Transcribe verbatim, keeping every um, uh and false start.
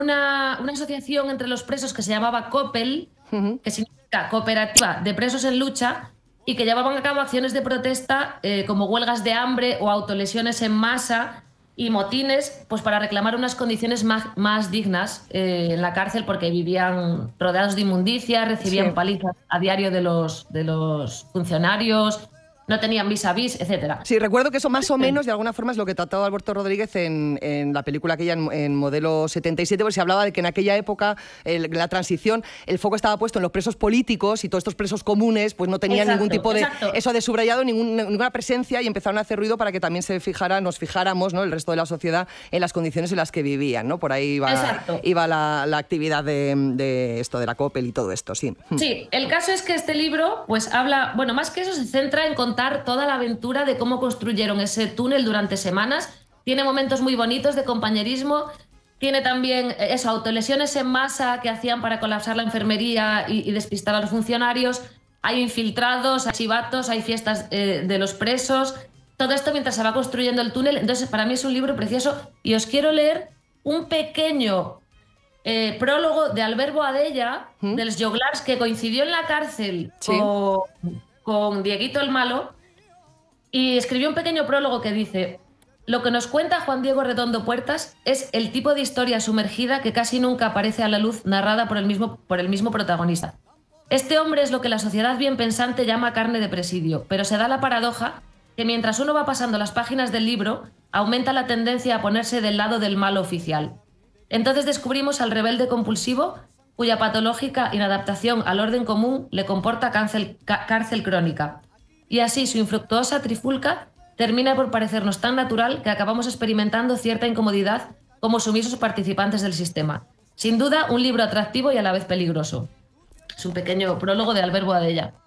una, una asociación entre los presos que se llamaba COPEL, Uh-huh. que significa Cooperativa de Presos en Lucha, y que llevaban a cabo acciones de protesta eh, como huelgas de hambre o autolesiones en masa y motines, pues para reclamar unas condiciones más, más dignas eh, en la cárcel, porque vivían rodeados de inmundicia, Sí. recibían palizas a diario de los, de los funcionarios, no tenían vis a vis, etcétera. Sí, recuerdo que eso más o menos de alguna forma es lo que trataba Alberto Rodríguez en, en la película aquella en, en Modelo setenta y siete, porque se hablaba de que en aquella época, el, la transición, el foco estaba puesto en los presos políticos y todos estos presos comunes pues no tenían Exacto, ningún tipo de, exacto. eso de subrayado, ningún, ninguna presencia, y empezaron a hacer ruido para que también se fijara, nos fijáramos, ¿no?, el resto de la sociedad en las condiciones en las que vivían, ¿no? Por ahí iba, iba la, la actividad de, de esto, de la COPEL y todo esto, sí. Sí, el caso es que este libro pues habla, bueno, más que eso se centra en contar toda la aventura de cómo construyeron ese túnel durante semanas. Tiene momentos muy bonitos de compañerismo, tiene también eso, autolesiones en masa que hacían para colapsar la enfermería y, y despistar a los funcionarios. Hay infiltrados, hay chivatos, hay fiestas eh, de los presos. Todo esto mientras se va construyendo el túnel. Entonces, para mí es un libro precioso y os quiero leer un pequeño Eh, prólogo de Albert Boadella, ¿Mm? dels Joglars, que coincidió en la cárcel Sí. con, con Dieguito el Malo, y escribió un pequeño prólogo que dice: lo que nos cuenta Juan Diego Redondo Puertas es el tipo de historia sumergida que casi nunca aparece a la luz narrada por el mismo, por el mismo protagonista. Este hombre es lo que la sociedad bien pensante llama carne de presidio, pero se da la paradoja que mientras uno va pasando las páginas del libro, aumenta la tendencia a ponerse del lado del malo oficial. Entonces descubrimos al rebelde compulsivo cuya patológica inadaptación al orden común le comporta cárcel, cárcel crónica. Y así su infructuosa trifulca termina por parecernos tan natural que acabamos experimentando cierta incomodidad como sumisos participantes del sistema. Sin duda, un libro atractivo y a la vez peligroso. Es un pequeño prólogo de Albert Boadella.